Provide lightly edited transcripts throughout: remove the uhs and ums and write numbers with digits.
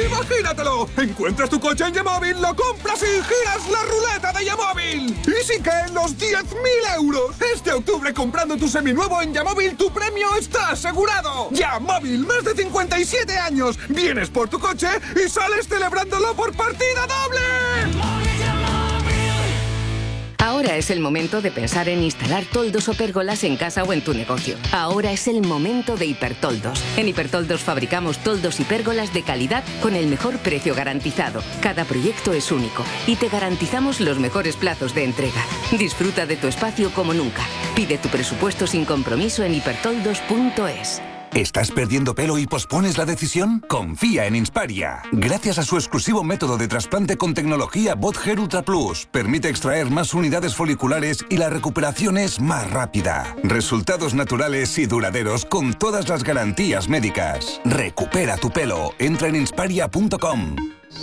¡Imagínatelo! Encuentras tu coche en Yamóvil, lo compras y giras la ruleta de Yamóvil. ¡Y sí que en los 10.000 euros! Este octubre, comprando tu seminuevo en Yamóvil, tu premio está asegurado. Yamóvil, más de 57 años. Vienes por tu coche y sales celebrándolo por partida doble. Ahora es el momento de pensar en instalar toldos o pérgolas en casa o en tu negocio. Ahora es el momento de Hipertoldos. En Hipertoldos fabricamos toldos y pérgolas de calidad con el mejor precio garantizado. Cada proyecto es único y te garantizamos los mejores plazos de entrega. Disfruta de tu espacio como nunca. Pide tu presupuesto sin compromiso en hipertoldos.es. ¿Estás perdiendo pelo y pospones la decisión? Confía en Insparia. Gracias a su exclusivo método de trasplante con tecnología BotHair Ultra Plus, permite extraer más unidades foliculares y la recuperación es más rápida. Resultados naturales y duraderos con todas las garantías médicas. Recupera tu pelo. Entra en insparia.com.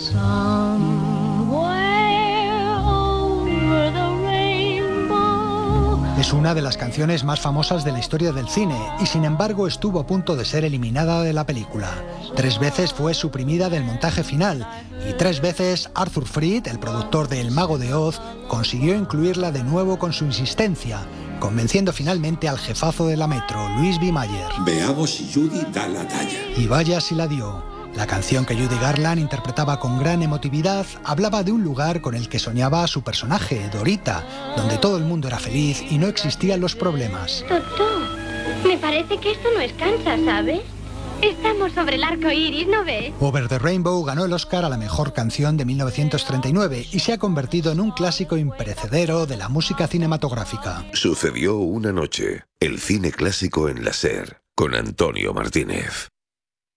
Es una de las canciones más famosas de la historia del cine y sin embargo estuvo a punto de ser eliminada de la película. 3 veces fue suprimida del montaje final y 3 veces Arthur Freed, el productor de El Mago de Oz, consiguió incluirla de nuevo con su insistencia, convenciendo finalmente al jefazo de la Metro, Louis B. Mayer. Veamos si Judy da la talla. Y vaya si la dio. La canción que Judy Garland interpretaba con gran emotividad hablaba de un lugar con el que soñaba su personaje, Dorita, donde todo el mundo era feliz y no existían los problemas. Totó, me parece que esto no es Kansas, ¿sabes? Estamos sobre el arco iris, ¿no ves? Over the Rainbow ganó el Oscar a la mejor canción de 1939 y se ha convertido en un clásico imperecedero de la música cinematográfica. Sucedió una noche, el cine clásico en la SER, con Antonio Martínez.